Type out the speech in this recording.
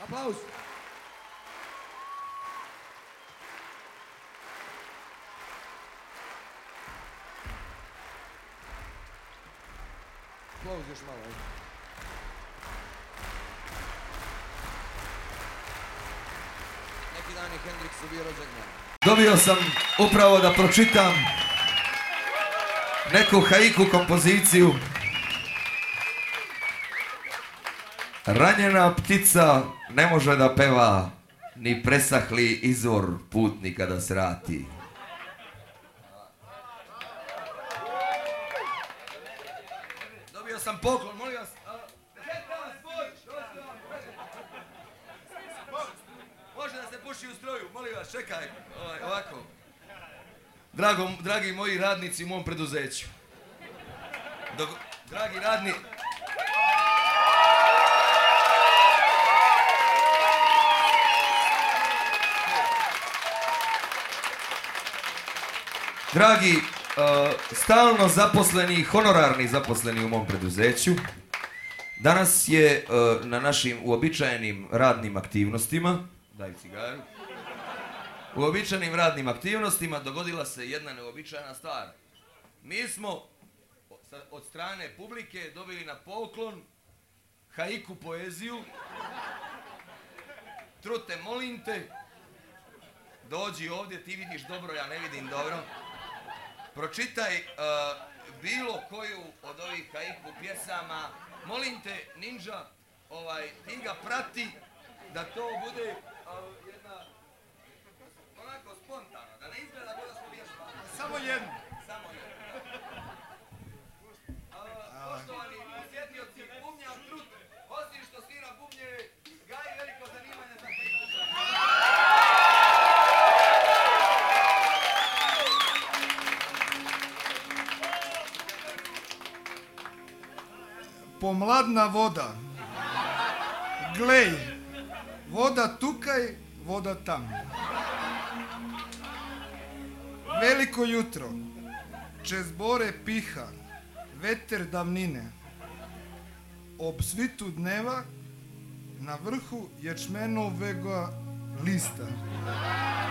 Aplauz. Aplauz još malo, ajde. Neki dan je Hendriksu bio rođendan. Dobio sam upravo da pročitam neku haiku kompoziciju. Ranjena ptica ne može da peva, ni presahli izvor putnika da srati. Dobio sam poklon, molim vas. Može da se puši u stroju, molim vas, čekaj, ovako. Dragi moji radnici u mom preduzeću. Dragi radni... Dragi, stalno zaposleni, honorarni zaposleni u mom preduzeću, danas je na našim uobičajenim radnim aktivnostima, daj cigaru, uobičajenim radnim aktivnostima dogodila se jedna neuobičajena stvar. Mi smo od strane publike dobili na poklon haiku poeziju. Trute, molim te, dođi ovdje, ti vidiš dobro, ja ne vidim dobro. Pročitaj bilo koju od ovih haiku pjesama. Molim te, Ninja, ti ga prati da to bude jedna, onako spontano, da ne izgleda kao da smo vježbali. Samo jedno. Samo jedno. Poštovani posjetioci, bubnjar Trut, osim što svira bubnjeve, gaji veliko zanimanje za haiku. Pomladna voda. Glej, voda tukaj, voda tam. Veliko jutro, čez bore piha, veter davnine. Ob svitu dneva, na vrhu ječmenovega lista.